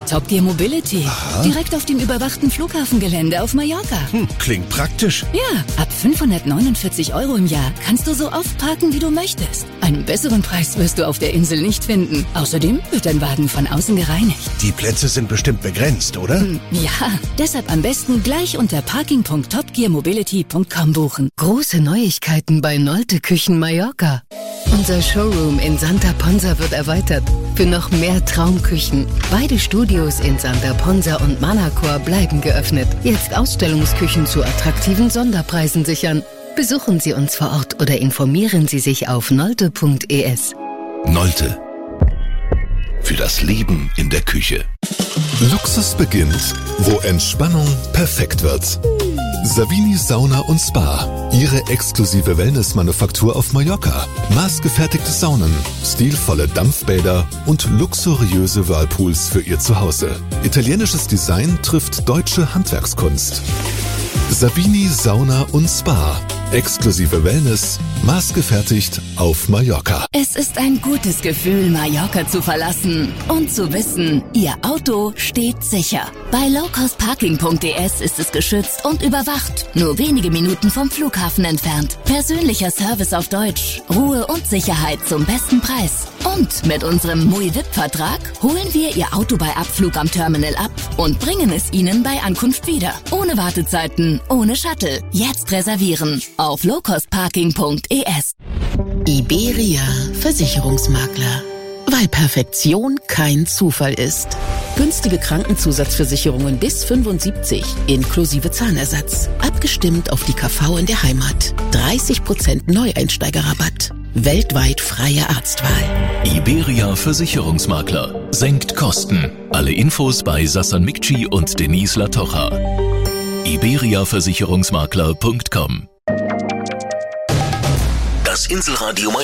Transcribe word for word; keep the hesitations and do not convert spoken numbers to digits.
Top Gear Mobility. Aha. Direkt auf dem überwachten Flughafengelände auf Mallorca. Hm, klingt praktisch. Ja, ab fünfhundertneunundvierzig Euro im Jahr kannst du so oft parken, wie du möchtest. Einen besseren Preis wirst du auf der Insel nicht finden. Außerdem wird dein Wagen von außen gereinigt. Die Plätze sind bestimmt begrenzt, oder? Hm, ja, deshalb am besten gleich unter parking punkt top gear mobility punkt com buchen. Große Neuigkeiten bei Nolte Küchen Mallorca. Unser Showroom in Santa Ponsa wird erweitert. Für noch mehr Traumküchen. Beide Studios in Santa Ponsa und Manacor bleiben geöffnet. Jetzt Ausstellungsküchen zu attraktiven Sonderpreisen sichern. Besuchen Sie uns vor Ort oder informieren Sie sich auf nolte punkt e s. Nolte. Für das Leben in der Küche. Luxus beginnt, wo Entspannung perfekt wird. Savini Sauna und Spa. Ihre exklusive Wellness-Manufaktur auf Mallorca. Maßgefertigte Saunen, stilvolle Dampfbäder und luxuriöse Whirlpools für Ihr Zuhause. Italienisches Design trifft deutsche Handwerkskunst. Savini Sauna und Spa. Exklusive Wellness, maßgefertigt auf Mallorca. Es ist ein gutes Gefühl, Mallorca zu verlassen und zu wissen, Ihr Auto steht sicher. Bei low cost parking punkt e s ist es geschützt und überwacht. Nur wenige Minuten vom Flughafen entfernt. Persönlicher Service auf Deutsch. Ruhe und Sicherheit zum besten Preis. Und mit unserem M U I V I P-Vertrag holen wir Ihr Auto bei Abflug am Terminal ab und bringen es Ihnen bei Ankunft wieder. Ohne Wartezeiten, ohne Shuttle. Jetzt reservieren auf low cost parking punkt e s. Iberia Versicherungsmakler. Weil Perfektion kein Zufall ist. Günstige Krankenzusatzversicherungen bis fünfundsiebzig, inklusive Zahnersatz. Abgestimmt auf die K V in der Heimat. dreißig Prozent Neueinsteigerrabatt. Weltweit freie Arztwahl. Iberia Versicherungsmakler. Senkt Kosten. Alle Infos bei Sassan Mikci und Denise Latocha. iberia versicherungsmakler punkt com. Das Inselradio